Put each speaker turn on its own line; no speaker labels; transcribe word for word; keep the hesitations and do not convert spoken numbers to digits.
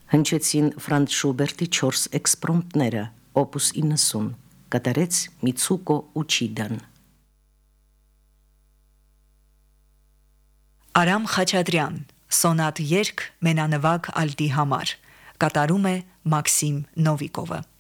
Հնչեցին Ֆրանց Շուբերտի չորս էքսպրոմտները, օպուս իննսուն, կատարեց Միցուկո Ուչիդան։
Արամ Խաչատրյան, Սոնատ երգ մենանվագ ալտի համար, կատարում է Մաքսիմ Նովիկովը։